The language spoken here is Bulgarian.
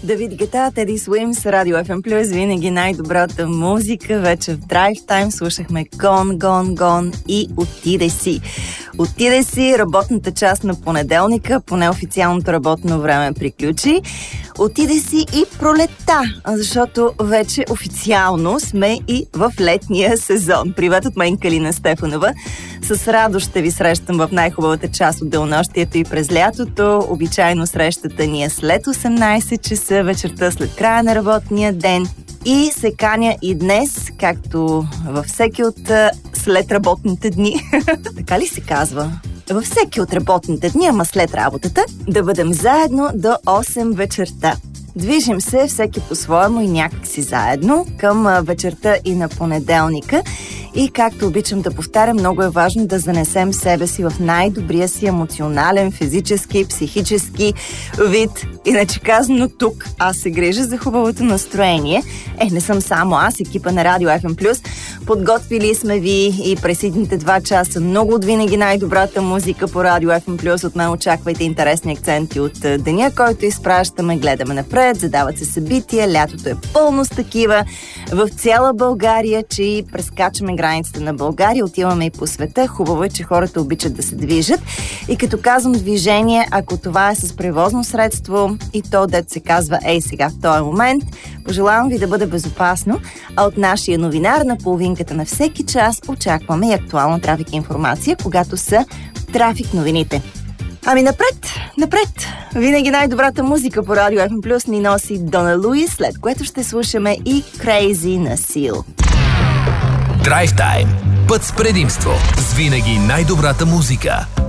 Давид Гета, Теди Суимс, Радио FM+, винаги най-добрата музика. Вече в Drive Time слушахме Gone, Gone, Gone и Отиде си. Отиде си, работната част на понеделника, по неофициалното работно време приключи. Отиде си и пролетта, защото вече официално сме и в летния сезон. Привет от мен, Калина Стефанова. С радост ще ви срещам в най-хубавата част от денонощието и през лятото. Обичайно срещата ни е след 18 часа вечерта, след края на работния ден. И се каня и днес, както във всеки от след работните дни, така ли се казва? Във всеки от работните дни, ама след работата, да бъдем заедно до 8 вечерта. Движим се всеки по-своему и някак си заедно към вечерта и на понеделника. И както обичам да повтарям, много е важно да занесем себе си в най-добрия си емоционален, физически, психически вид. Иначе казано, тук аз се грижа за хубавото настроение. Не съм само аз, екипа на Радио FM+. Подготвили сме ви и през идните 2 часа много от винаги най-добрата музика по Радио FM+. От мен очаквайте интересни акценти от деня, който изпращаме. Гледаме напред, задават се събития, лятото е пълно с такива в цяла България, че и прескачаме границата на България, отиваме и по света. Хубаво е, че хората обичат да се движат. И като казвам движение, ако това е с превозно средство и то, дето се казва сега в този момент, пожелавам ви да бъде безопасно, а от нашия новинар на половинката на всеки час очакваме и актуална трафик информация, когато са трафик новините. Ами напред! Винаги най-добрата музика по Радио FM+ ни носи Дона Луис, след което ще слушаме и Crazy на Seal. Drive Time. Път с предимство. С винаги най-добрата музика.